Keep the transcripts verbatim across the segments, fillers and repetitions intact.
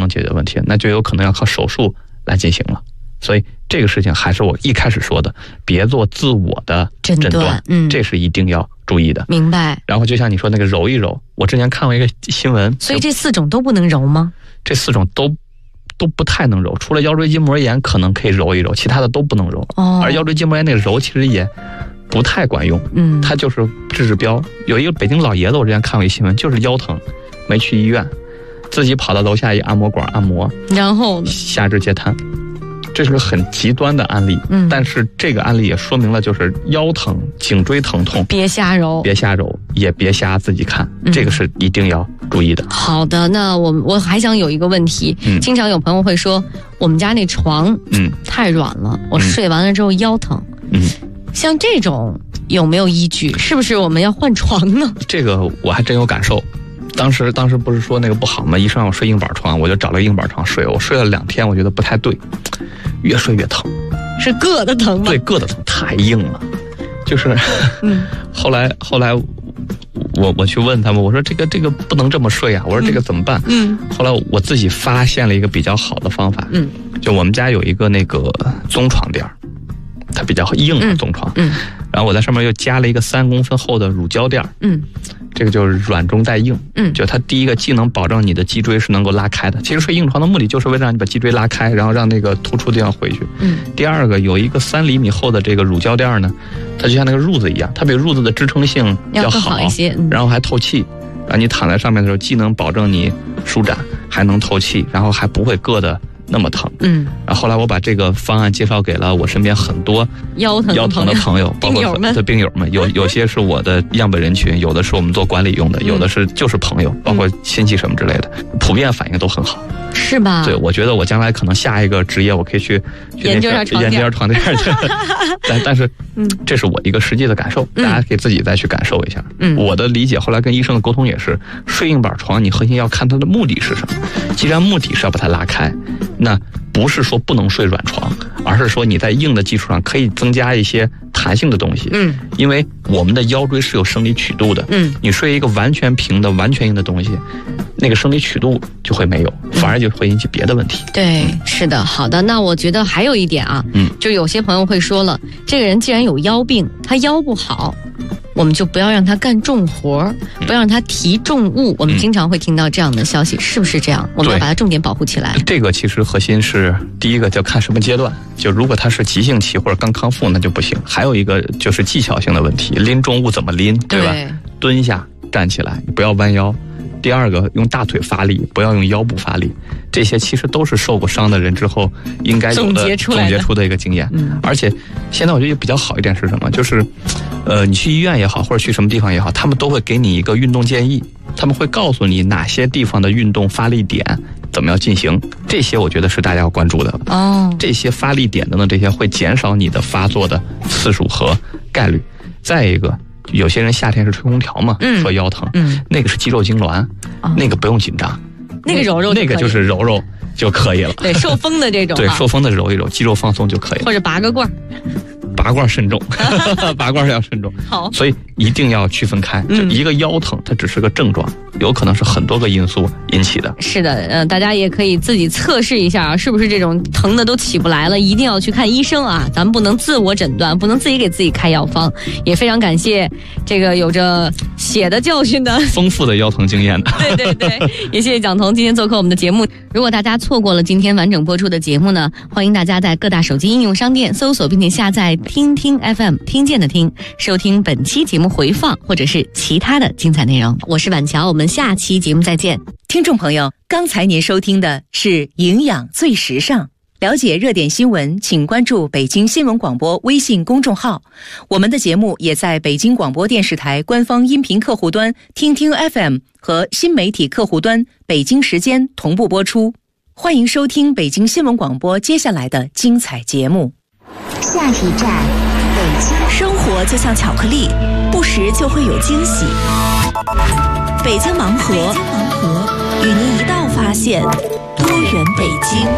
能解决问题，那就有可能要靠手术来进行了。所以这个事情还是我一开始说的，别做自我的诊断，诊断嗯，这是一定要注意的。 明白。 然后就像你说那个揉一揉，我之前看过一个新闻， 所以这四种都不能揉吗？ 这四种都都不太能揉，除了腰椎筋膜炎可能可以揉一揉，其他的都不能揉。哦，而腰椎筋膜炎那个揉其实也不太管用，嗯，它就是治治标。有一个北京老爷子，我之前看过一新闻，就是腰疼，没去医院，自己跑到楼下一按摩馆按摩， 然后下肢截瘫。这是个很极端的案例，嗯，但是这个案例也说明了，就是腰疼、颈椎疼痛， 别瞎揉， 别瞎揉，也别瞎自己看，嗯，这个是一定要注意的。 好的，那我我还想有一个问题，嗯，经常有朋友会说，我们家那床，嗯，太软了，我睡完了之后腰疼，嗯，像这种有没有依据？是不是我们要换床呢？ 这个我还真有感受。当时当时不是说那个不好吗？医生让我睡硬板床，我就找了硬板床睡。我睡了两天，我觉得不太对，越睡越疼。 是硌的疼吗？ 对，硌的疼，太硬了。就是，嗯，后来后来我我去问他们，我说这个这个不能这么睡啊，我说这个怎么办？嗯，后来我自己发现了一个比较好的方法，嗯，就我们家有一个那个棕床垫，它比较硬的棕床，嗯，然后我在上面又加了一个三公分厚的乳胶垫，嗯。这个就是软中带硬，嗯，就它第一个既能保证你的脊椎是能够拉开的，其实睡硬床的目的就是为了让你把脊椎拉开，然后让那个突出地方回去，嗯。第二个有一个三厘米厚的这个乳胶垫呢，它就像那个褥子一样，它比褥子的支撑性要好， 好一些，嗯， 然后还透气，然后你躺在上面的时候，既能保证你舒展，还能透气，然后还不会硌得那么疼，嗯。然后后来我把这个方案介绍给了我身边很多腰疼腰疼的朋友，包括对病友们，有有些是我的样本人群，有的是我们做管理用的，有的是就是朋友，包括亲戚什么之类的，普遍反应都很好。 是吧？ 对，我觉得我将来可能下一个职业，我可以去研究下床垫， 研究下床垫去。但但是，嗯，这是我一个实际的感受，大家可以自己再去感受一下。嗯，我的理解，后来跟医生的沟通也是，睡硬板床，你核心要看它的目的是什么。既然目的是要把它拉开，那不是说不能睡软床，而是说你在硬的基础上可以增加一些弹性的东西。嗯，因为我们的腰椎是有生理曲度的。嗯，你睡一个完全平的、完全硬的东西，那个生理曲度就会没有，反而就会引起别的问题。 对，是的，好的。那我觉得还有一点啊，嗯，就有些朋友会说了，这个人既然有腰病，他腰不好，我们就不要让他干重活，不要让他提重物。我们经常会听到这样的消息，是不是这样？我们要把它重点保护起来。 这个其实核心是第一个，就看什么阶段。就如果他是急性期或者刚康复，那就不行。还有一个就是技巧性的问题，拎重物怎么拎，对吧？对，蹲下，站起来，不要弯腰。第二个，用大腿发力，不要用腰部发力。这些其实都是受过伤的人之后应该有的总结出总结出的一个经验。嗯，而且现在我觉得比较好一点是什么？就是，呃，你去医院也好，或者去什么地方也好，他们都会给你一个运动建议，他们会告诉你哪些地方的运动发力点怎么样进行。这些我觉得是大家要关注的。哦，这些发力点的呢，这些会减少你的发作的次数和概率。再一个，有些人夏天是吹空调嘛，嗯、说腰疼，嗯，那个是肌肉痉挛，哦、那个不用紧张， 那个揉揉那个就是揉揉就可以了。 对，受风的这种、啊， 对，受风的揉一揉，肌肉放松就可以了。 或者拔个罐， 拔罐慎重，拔罐要慎重。好，所以一定要区分开，就一个腰疼，它只是个症状，有可能是很多个因素引起的。 是的，呃，大家也可以自己测试一下啊，是不是这种疼的都起不来了，一定要去看医生啊！咱们不能自我诊断，不能自己给自己开药方。也非常感谢这个有着血的教训的、 丰富的腰疼经验的。 对对对，也谢谢蒋彤今天做客我们的节目。如果大家错过了今天完整播出的节目呢，欢迎大家在各大手机应用商店搜索并且下载听听 F M， 听见的听，收听本期节目回放或者是其他的精彩内容。我是婉乔，我们下期节目再见。 听众朋友，刚才您收听的是营养最时尚。了解热点新闻，请关注北京新闻广播微信公众号。我们的节目也在北京广播电视台官方音频客户端听听 F M 和新媒体客户端北京时间同步播出。欢迎收听北京新闻广播接下来的精彩节目。 下一站，北京。 生活就像巧克力，不时就会有惊喜。北京盲盒，北京盲盒与您一道发现多元北京。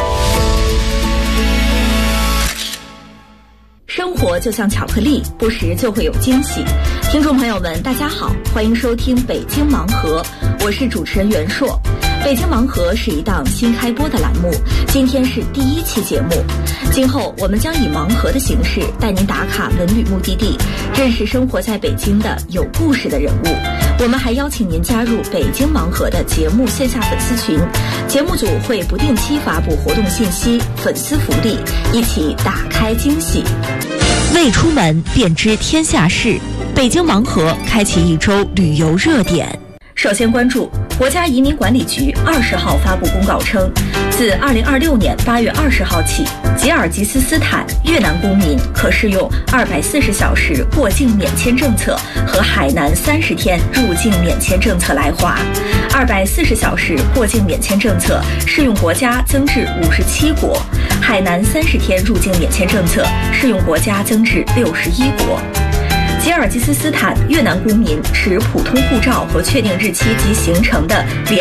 生活就像巧克力，不时就会有惊喜。听众朋友们，大家好，欢迎收听北京盲盒，我是主持人袁硕。 北京盲盒是一档新开播的栏目，今天是第一期节目。今后我们将以盲盒的形式带您打卡文旅目的地，认识生活在北京的有故事的人物。我们还邀请您加入北京盲盒的节目线下粉丝群，节目组会不定期发布活动信息、粉丝福利，一起打开惊喜。 未出门便知天下事，北京盲盒开启一周旅游热点。 首先关注国家移民管理局二十号发布公告称，自二零二六年八月二十号起，吉尔吉斯斯坦越南公民可适用二百四十小时过境免签政策和海南三十天入境免签政策来华。二百四十小时过境免签政策适用国家增至五十七国，海南三十天入境免签政策适用国家增至六十一国。吉尔吉斯斯坦越南公民持普通护照和确定日期及行程的